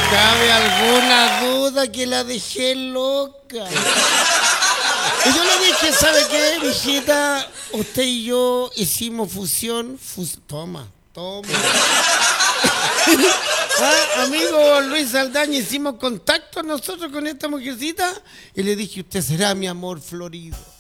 cabe alguna duda que la dejé loca. Y yo le dije, ¿sabe qué, mijita? Usted y yo hicimos fusión. Toma. Amigo Luis Saldaña, hicimos contacto nosotros con esta mujercita y le dije, usted será mi amor florido.